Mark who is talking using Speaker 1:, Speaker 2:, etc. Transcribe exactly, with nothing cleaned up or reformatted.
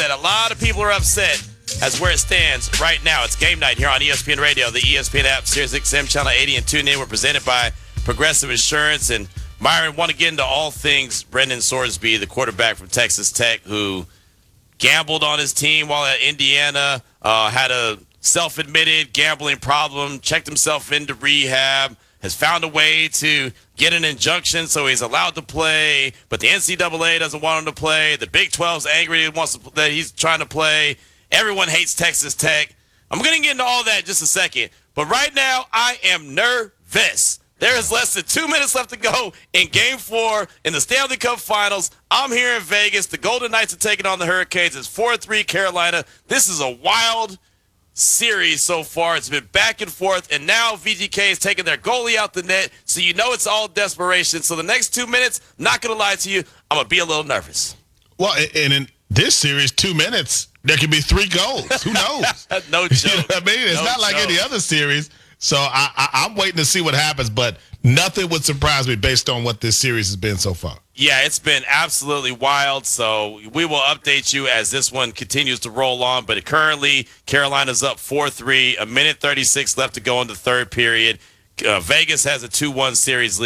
Speaker 1: upset. A lot of people are upset as where it stands right now. It's game night here on E S P N Radio, the E S P N app, Sirius X M Channel eighty, and tune in. We're presented by Progressive Insurance. And Myron, want to get into all things Brendan Sorsby, the quarterback from Texas Tech, who gambled on his team while at Indiana, uh, had a self-admitted gambling problem, checked himself into rehab, has found a way to get an injunction so he's allowed to play, but the N C double A doesn't want him to play. The Big twelve's angry he wants to, that he's trying to play. Everyone hates Texas Tech. I'm going to get into all that in just a second, but right now I am nervous. There is less than two minutes left to go in Game four in the Stanley Cup Finals. I'm here in Vegas. The Golden Knights are taking on the Hurricanes. It's four three Carolina. This is a wild series so far. It's been back and forth, and now V G K is taking their goalie out the net, so you know it's all desperation. So the next two minutes, not going to lie to you, I'm going to be a little nervous.
Speaker 2: Well, and in this series, two minutes, there could be three goals. Who knows?
Speaker 1: No joke.
Speaker 2: You know what I mean? It's
Speaker 1: no
Speaker 2: not like
Speaker 1: joke.
Speaker 2: any other series. So I, I, I'm waiting to see what happens, but nothing would surprise me based on what this series has been so far.
Speaker 1: Yeah, it's been absolutely wild. So we will update you as this one continues to roll on. But currently, Carolina's up four three, a minute thirty-six left to go in the third period. Uh, Vegas has a two one series lead.